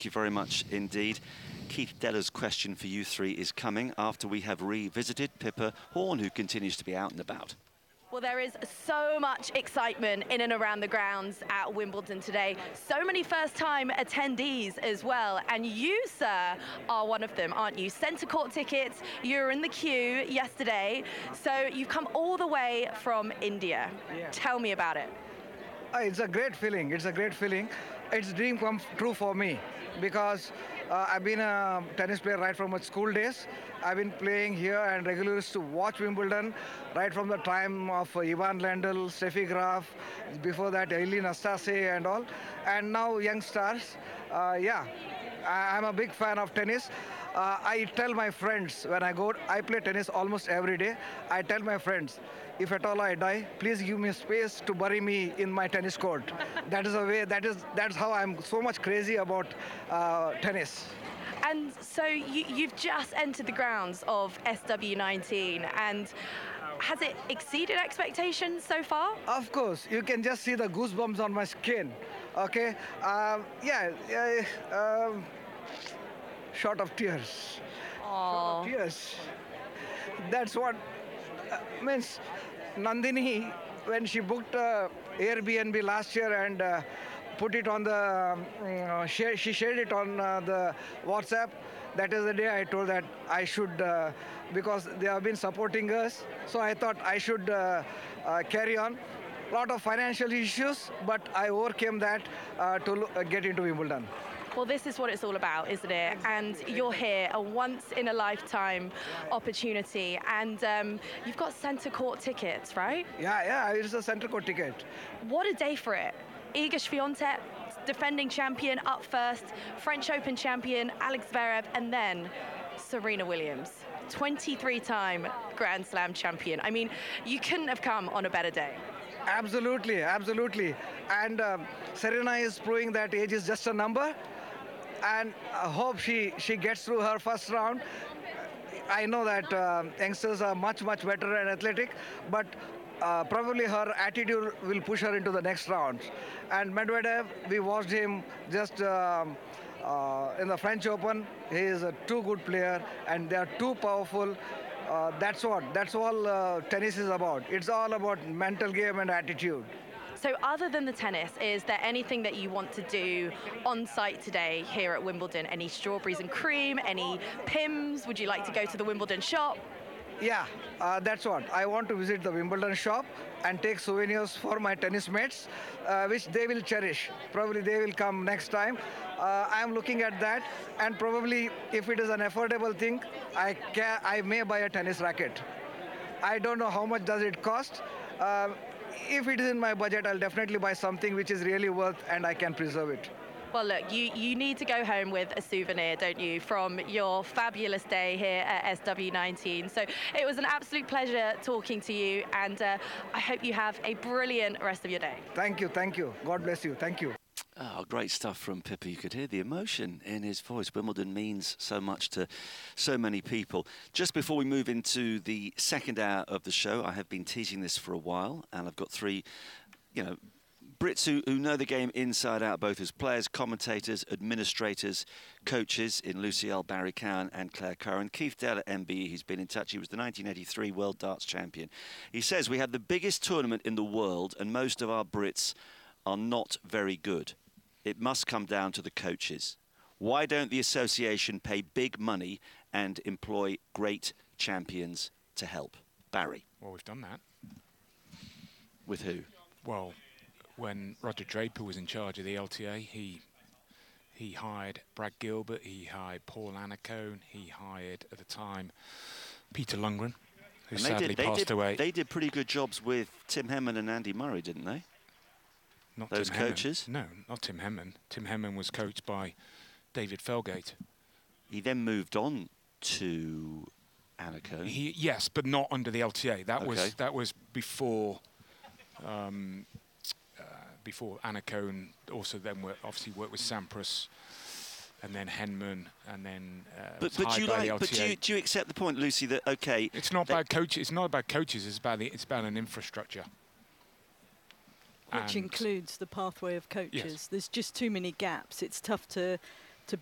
Thank you very much indeed. Keith Deller's question for you three is coming after we have revisited Pippa Horn, who continues to be out and about. Well, there is so much excitement in and around the grounds at Wimbledon today. So many first-time attendees as well. And you, sir, are one of them, aren't you? Centre court tickets, you were in the queue yesterday. So you've come all the way from India. Yeah. Tell me about it. It's a great feeling. It's a great feeling. It's a dream come true for me because I've been a tennis player right from my school days. I've been playing here and regularly used to watch Wimbledon right from the time of Ivan Lendl, Steffi Graf, before that Eileen Nastase and all. And now young stars. Yeah, I'm a big fan of tennis. I tell my friends when I play tennis almost every day. I tell my friends, if at all I die, please give me a space to bury me in my tennis court. That is a way. That's how I'm so much crazy about tennis. And so you've just entered the grounds of SW19, and has it exceeded expectations so far? Of course, you can just see the goosebumps on my skin. Okay, short of tears. Aww. Short of tears. That's what means. Nandini, when she booked Airbnb last year and put it on the, she shared it on the WhatsApp. That is the day I told that I should, because they have been supporting us, so I thought I should carry on. A lot of financial issues, but I overcame that to get into Wimbledon. Well, this is what it's all about, isn't it? And you're here, a once-in-a-lifetime opportunity. And you've got centre court tickets, right? Yeah, it's a centre court ticket. What a day for it. Iga Swiatek, defending champion, up first. French Open champion, Alex Zverev, and then Serena Williams, 23-time Grand Slam champion. I mean, you couldn't have come on a better day. Absolutely, absolutely. And Serena is proving that age is just a number. And I hope she gets through her first round. I know that youngsters are much better and athletic, but probably her attitude will push her into the next round. And Medvedev, we watched him just in the French Open. He is a too good player, and they are too powerful. That's all tennis is about. It's all about mental game and attitude. So other than the tennis, is there anything that you want to do on site today here at Wimbledon? Any strawberries and cream, any Pimm's? Would you like to go to the Wimbledon shop? Yeah, that's what. I want to visit the Wimbledon shop and take souvenirs for my tennis mates, which they will cherish. Probably they will come next time. I am looking at that, and probably if it is an affordable thing, I may buy a tennis racket. I don't know how much does it cost. If it is in my budget, I'll definitely buy something which is really worth and I can preserve it. Well, look, you need to go home with a souvenir, don't you, from your fabulous day here at SW19. So it was an absolute pleasure talking to you, and I hope you have a brilliant rest of your day. Thank you. God bless you. Thank you. Oh, great stuff from Pippa. You could hear the emotion in his voice. Wimbledon means so much to so many people. Just before we move into the second hour of the show, I have been teasing this for a while, and I've got three, Brits who know the game inside out, both as players, commentators, administrators, coaches, in Lucielle, Barry Cowan and Claire Curran. Keith Deller, MBE, he's been in touch. He was the 1983 World Darts Champion. He says, we have the biggest tournament in the world and most of our Brits are not very good. It must come down to the coaches. Why don't the association pay big money and employ great champions to help? Barry. Well, we've done that. With who? Well, when Roger Draper was in charge of the LTA, he hired Brad Gilbert, he hired Paul Annacone, he hired, at the time, Peter Lundgren, who sadly passed away. They did pretty good jobs with Tim Henman and Andy Murray, didn't they? Not those Tim coaches? Henman. No, not Tim Henman. Tim Henman was coached by David Felgate. He then moved on to Annacone. Yes, but not under the LTA. That was before before Annacone. Also then obviously worked with Sampras, and then Henman, and then but do you accept the point, Lucy, that it's not about coaches. It's not about coaches. It's about an infrastructure. Which includes the pathway of coaches. Yes. There's just too many gaps. It's tough to